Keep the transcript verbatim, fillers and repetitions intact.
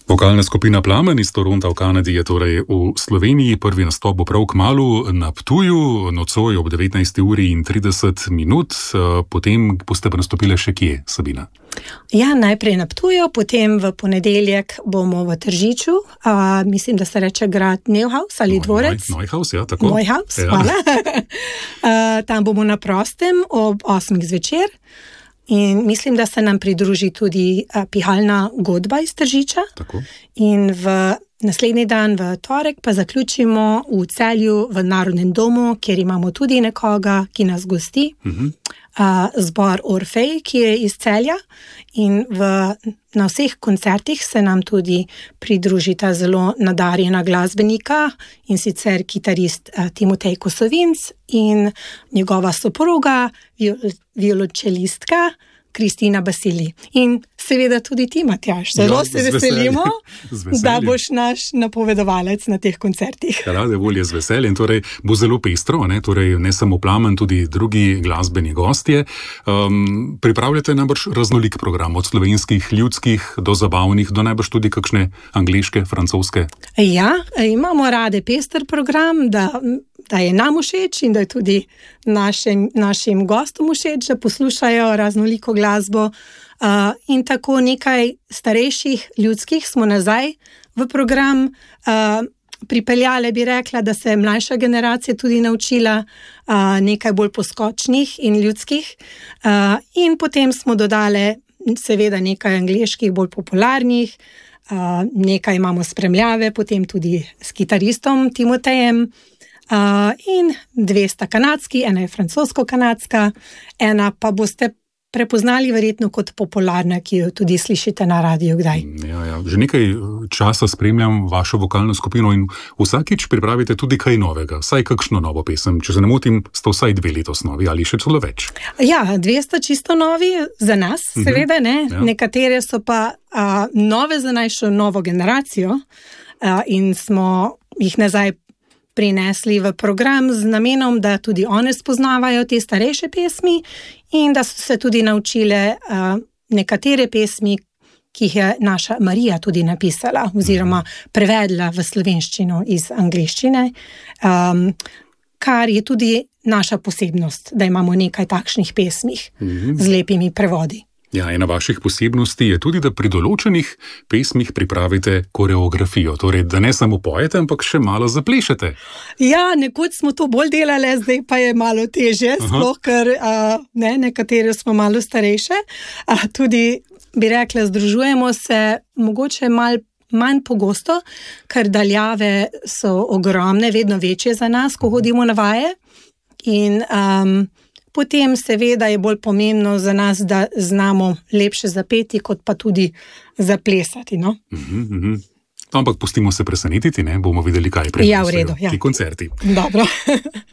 Vokalna skupina Plamen iz Toronta v Kanadi je torej v Sloveniji. Prvi nastop bo prav kmalu na Ptuju, nocoj ob devetnajsti uri in trideset minut. Potem boste pa nastopile še kje, Sabina? Ja, najprej na Ptuju, potem v ponedeljek bomo v Tržiču. Uh, mislim, da se reče grad Neuhaus ali dvorec. Neuhaus, ja, tako. Neuhaus, ja. Hvala. uh, tam bomo na prostem ob osmih zvečer. In mislim, da se nam pridruži tudi uh, pihalna godba iz Tržiča. Tako. In v naslednji dan, v torek, pa zaključimo v Celju v Narodnem domu, kjer imamo tudi nekoga, ki nas gosti. Uh-huh. Uh, zbor Orfej, ki je iz Celja. In v, na vseh koncertih se nam tudi pridružita zelo nadarjena glasbenika, in sicer kitarist uh, Timotej Kosovinc in njegova soproga, viol, violončelistka Kristina Basili. In seveda tudi ti, Matjaž. Zelo ja, se veselimo, da boš naš napovedovalec na teh koncertih. Rade volje, z veseljem. Torej, bo zelo pestro, ne, torej, ne samo Plamen, tudi drugi glasbeni gostje. Um, pripravljate najbrž raznolik program, od slovenskih, ljudskih do zabavnih, do najbrž tudi kakšne angleške, francoske. Ja, imamo rade pester program, da da je nam všeč in da je tudi našim, našim gostom všeč, da poslušajo raznoliko glasbo. Uh, in tako nekaj starejših ljudskih smo nazaj v program uh, pripeljale, bi rekla, da se je mlajša generacija tudi naučila uh, nekaj bolj poskočnih in ljudskih. Uh, in potem smo dodale seveda nekaj angleških, bolj popularnih, uh, nekaj imamo spremljave, potem tudi s kitaristom Timotejem. Uh, in dve sta kanadski, ena je francosko-kanadska, ena pa boste prepoznali verjetno kot popularna, ki jo tudi slišite na radiju kdaj. Ja, ja. Že nekaj časa spremljam vašo vokalno skupino in vsakič pripravite tudi kaj novega, vsaj kakšno novo pesem. Če se ne motim, sta vsaj dve letos novi ali še celo več. Ja, dve sta čisto novi za nas, seveda ne. Ja. Nekatere so pa uh, nove za našo novo generacijo uh, in smo jih nazaj prinesli v program z namenom, da tudi one spoznavajo te starejše pesmi in da so se tudi naučile uh, nekatere pesmi, ki jih je naša Marija tudi napisala oziroma prevedla v slovenščino iz angleščine, um, kar je tudi naša posebnost, da imamo nekaj takšnih pesmih mm-hmm. z lepimi prevodi. Ja, ena vaših posebnosti je tudi, da pri določenih pesmih pripravite koreografijo, torej da ne samo pojete, ampak še malo zaplešete. Ja, nekoč smo to bolj delali, zdaj pa je malo težje, sploh ker uh, ne, nekatere smo malo starejše. Uh, tudi, bi rekla, združujemo se mogoče malo manj pogosto, ker daljave so ogromne, vedno večje za nas, ko hodimo na vaje. In um, potem seveda je bolj pomembno za nas, da znamo lepše zapeti, kot pa tudi zaplesati. No? Uh-huh, uh-huh. Ampak pustimo se presenetiti, ne? Bomo videli, kaj prinesejo ja, v redu, ja. ti koncerti. Dobro.